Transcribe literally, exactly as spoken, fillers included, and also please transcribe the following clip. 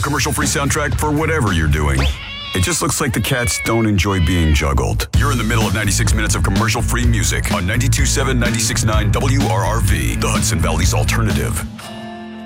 commercial-free soundtrack for whatever you're doing. It just looks like the cats don't enjoy being juggled. You're in the middle of ninety-six minutes of commercial-free music on ninety-two point seven, ninety-six point nine W R R V, the Hudson Valley's alternative.